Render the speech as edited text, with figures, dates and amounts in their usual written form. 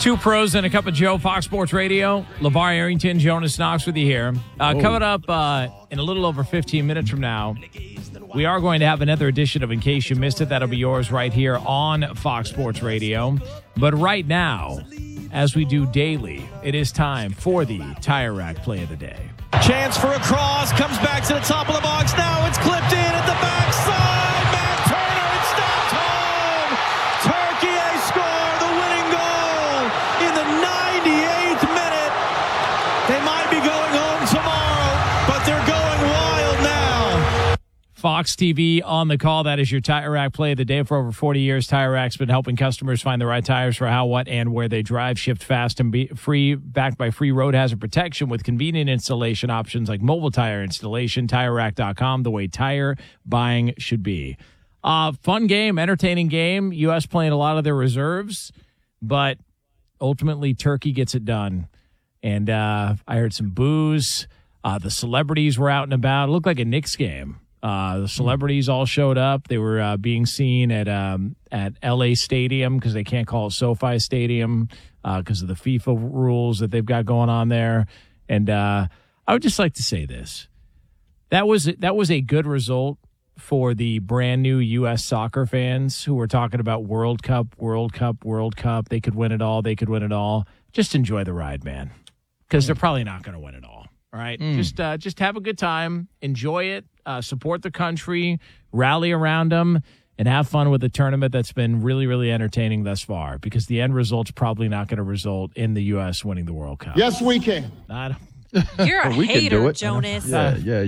Two pros and a cup of Joe, Fox Sports Radio. LeVar Arrington, Jonas Knox with you here. Coming up in a little over 15 minutes from now, we are going to have another edition of In Case You Missed It. That'll be yours right here on Fox Sports Radio. But right now, as we do daily, it is time for the Tire Rack Play of the Day. Chance for a cross, comes back to the top of the box. Now it's clipped in at the backside. Matt Turner, it's stopped home. Turkey score the winning goal in the 98th minute. They might be going home tomorrow, but they're going wild now. Fox TV on the call. That is your Tire Rack Play of the Day. For over 40 years, Tire Rack's been helping customers find the right tires for how, what, and where they drive. Shipped fast and free, backed by free road hazard protection with convenient installation options like mobile tire installation. TireRack.com, the way tire buying should be. Fun game, entertaining game. U.S. playing a lot of their reserves, but ultimately Turkey gets it done. And I heard some boos. The celebrities were out and about. It looked like a Knicks game. The celebrities all showed up. They were being seen at LA Stadium because they can't call it SoFi Stadium because of the FIFA rules that they've got going on there. And I would just like to say this. That was a good result for the brand new U.S. soccer fans who were talking about World Cup. They could win it all. Just enjoy the ride, man, because they're probably not going to win it all. All right, just have a good time, enjoy it, support the country, rally around them, and have fun with the tournament that's been really, really entertaining thus far. Because the end result's probably not going to result in the U.S. winning the World Cup. Yes, we can. I don't, You're a We can do hater, it. Jonas. Yeah.